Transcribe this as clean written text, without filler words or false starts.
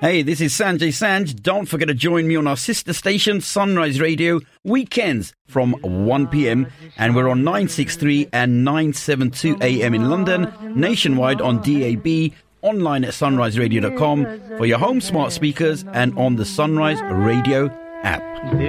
Hey, this is Sanjay Sanj. Don't forget to join me on our sister station, Sunrise Radio, weekends from 1 p.m. And we're on 963 and 972 a.m. in London, nationwide on DAB, online at sunriseradio.com, for your home smart speakers and on the Sunrise Radio app.